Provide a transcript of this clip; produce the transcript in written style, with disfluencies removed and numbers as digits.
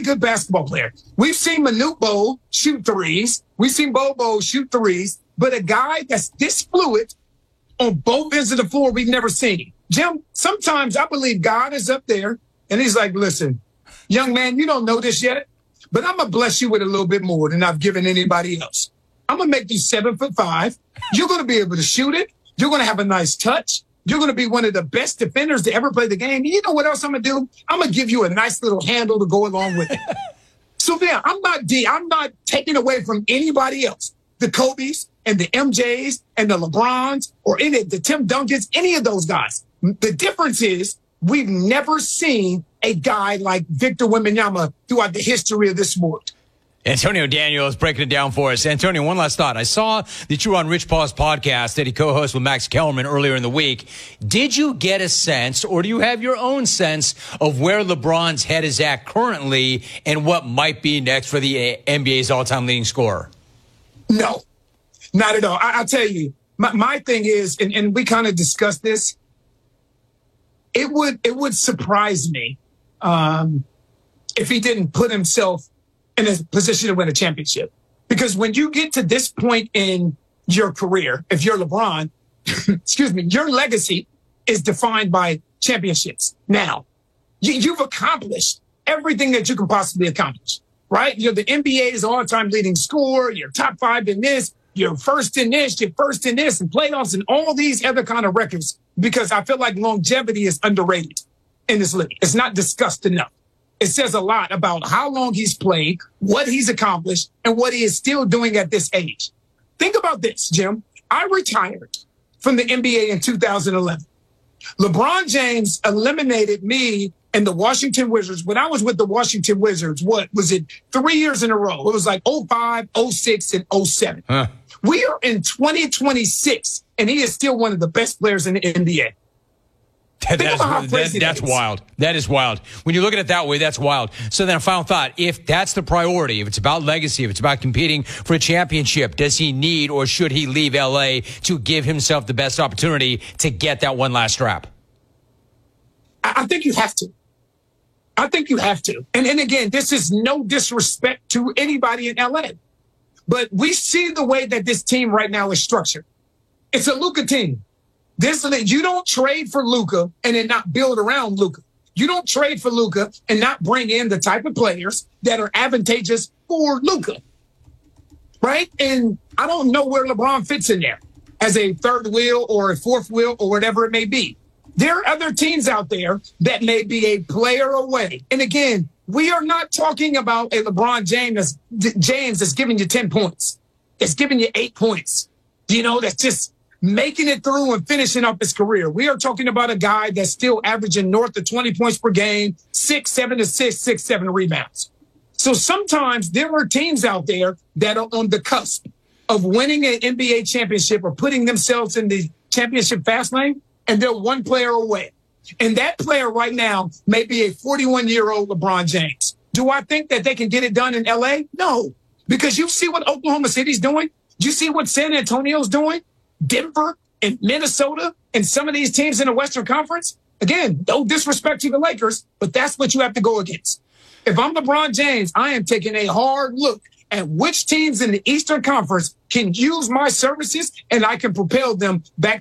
good basketball player. We've seen Manute Bol shoot threes. We've seen Bobo shoot threes. But a guy that's this fluid on both ends of the floor, we've never seen. Jim, sometimes I believe God is up there, and he's like, listen, young man, you don't know this yet, but I'm going to bless you with a little bit more than I've given anybody else. I'm going to make you 7'5". You're going to be able to shoot it. You're going to have a nice touch. You're going to be one of the best defenders to ever play the game. And you know what else I'm going to do? I'm going to give you a nice little handle to go along with it. So, yeah, I'm not taking away from anybody else. The Kobes and the MJs and the LeBrons or any of the Tim Duncans, any of those guys. The difference is we've never seen a guy like Victor Wembanyama throughout the history of this sport. Antonio Daniels breaking it down for us. Antonio, one last thought. I saw that you were on Rich Paul's podcast that he co-hosts with Max Kellerman earlier in the week. Did you get a sense, or do you have your own sense of where LeBron's head is at currently and what might be next for the NBA's all-time leading scorer? No, not at all. I'll tell you, my thing is, and we kind of discussed this, it would surprise me if he didn't put himself in a position to win a championship. Because when you get to this point in your career, if you're LeBron, excuse me, your legacy is defined by championships. Now, you've accomplished everything that you can possibly accomplish, right? You're the NBA's all-time leading scorer. You're top 5 in this. You're first in this. You're first in this and playoffs and all these other kind of records, because I feel like longevity is underrated in this league. It's not discussed enough. It says a lot about how long he's played, what he's accomplished, and what he is still doing at this age. Think about this, Jim. I retired from the NBA in 2011. LeBron James eliminated me and the Washington Wizards. When I was with the Washington Wizards, what was it? 3 years in a row. It was like 05, 06, and 07. We are in 2026, and he is still one of the best players in the NBA. That's wild. That is wild. When you look at it that way, that's wild. So then a final thought, if that's the priority, if it's about legacy, if it's about competing for a championship, does he need or should he leave LA to give himself the best opportunity to get that one last strap? I think you have to. I think you have to. And again, this is no disrespect to anybody in LA, but we see the way that this team right now is structured. It's a Luka team. You don't trade for Luka and then not build around Luka. You don't trade for Luka and not bring in the type of players that are advantageous for Luka, right? And I don't know where LeBron fits in there as a third wheel or a fourth wheel or whatever it may be. There are other teams out there that may be a player away. And again, we are not talking about a LeBron James that's giving you 10 points. That's giving you 8 points. You know, that's just making it through and finishing up his career. We are talking about a guy that's still averaging north of 20 points per game, 6, 7 assists, 6, 7 rebounds. So sometimes there are teams out there that are on the cusp of winning an NBA championship or putting themselves in the championship fast lane, and they're one player away. And that player right now may be a 41-year-old LeBron James. Do I think that they can get it done in LA? No, because you see what Oklahoma City's doing. You see what San Antonio's doing. Denver and Minnesota and some of these teams in the Western Conference. Again, no disrespect to the Lakers, but that's what you have to go against. If I'm LeBron James, I am taking a hard look at which teams in the Eastern Conference can use my services and I can propel them back